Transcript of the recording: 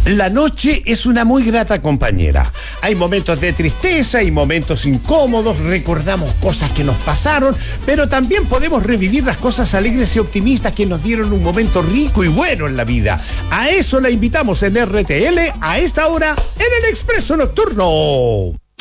La noche es una muy grata compañera. Hay momentos de tristeza y momentos incómodos, recordamos cosas que nos pasaron, pero también podemos revivir las cosas alegres y optimistas que nos dieron un momento rico y bueno en la vida. A eso la invitamos en RTL a esta hora en el Expreso Nocturno.